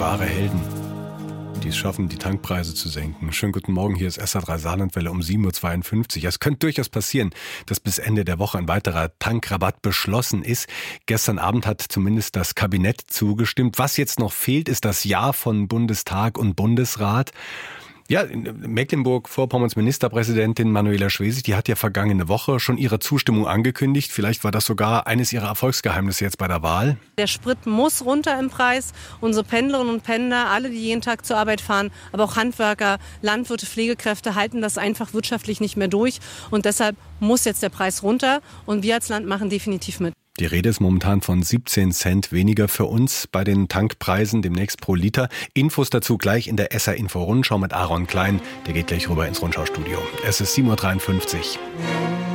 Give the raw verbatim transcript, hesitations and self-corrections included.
wahre Helden, die es schaffen, die Tankpreise zu senken. Schönen guten Morgen, hier ist S A drei Saarlandwelle um sieben Uhr zweiundfünfzig. Es könnte durchaus passieren, dass bis Ende der Woche ein weiterer Tankrabatt beschlossen ist. Gestern Abend hat zumindest das Kabinett zugestimmt. Was jetzt noch fehlt, ist das Ja von Bundestag und Bundesrat. Ja, Mecklenburg-Vorpommerns Ministerpräsidentin Manuela Schwesig, die hat ja vergangene Woche schon ihre Zustimmung angekündigt. Vielleicht war das sogar eines ihrer Erfolgsgeheimnisse jetzt bei der Wahl. Der Sprit muss runter im Preis. Unsere Pendlerinnen und Pendler, alle, die jeden Tag zur Arbeit fahren, aber auch Handwerker, Landwirte, Pflegekräfte halten das einfach wirtschaftlich nicht mehr durch. Und deshalb muss jetzt der Preis runter. Und wir als Land machen definitiv mit. Die Rede ist momentan von siebzehn Cent weniger für uns bei den Tankpreisen demnächst pro Liter. Infos dazu gleich in der S A-Info-Rundschau mit Aaron Klein. Der geht gleich rüber ins Rundschaustudio. Es ist sieben Uhr dreiundfünfzig.